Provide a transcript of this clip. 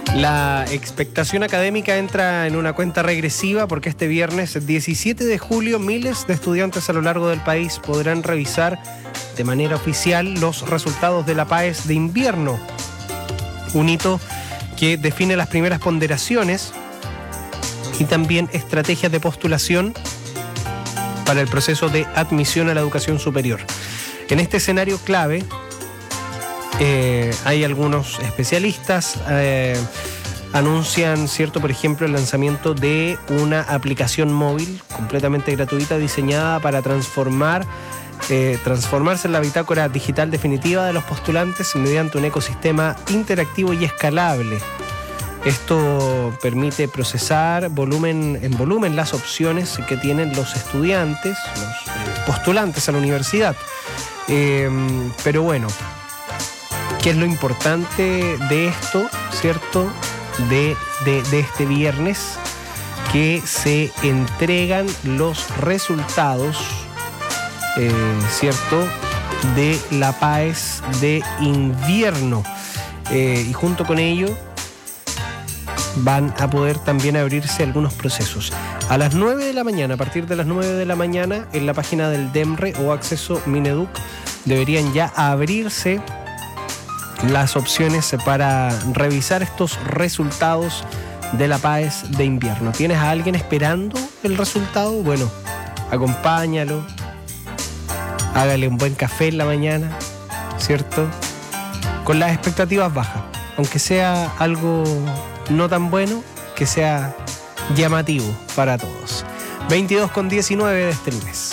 La expectación académica entra en una cuenta regresiva porque este viernes 17 de julio miles de estudiantes a lo largo del país podrán revisar de manera oficial los resultados de la PAES de invierno, un hito que define las primeras ponderaciones y también estrategias de postulación para el proceso de admisión a la educación superior. En este escenario clave, hay algunos especialistas anuncian, ¿cierto?, por ejemplo, el lanzamiento de una aplicación móvil completamente gratuita diseñada para transformarse en la bitácora digital definitiva de los postulantes mediante un ecosistema interactivo y escalable. Esto permite procesar en volumen las opciones que tienen los estudiantes, los postulantes a la universidad. Pero bueno, ¿qué es lo importante de esto, cierto? De este viernes, que se entregan los resultados, cierto, de la PAES de invierno. Y junto con ello van a poder también abrirse algunos procesos. A las 9 de la mañana, a partir de las 9 de la mañana, en la página del DEMRE o Acceso Mineduc, deberían ya abrirse las opciones para revisar estos resultados de la PAES de invierno. ¿Tienes a alguien esperando el resultado? Bueno, acompáñalo, hágale un buen café en la mañana, ¿cierto? Con las expectativas bajas, aunque sea algo no tan bueno, que sea llamativo para todos. 22:19 de este lunes.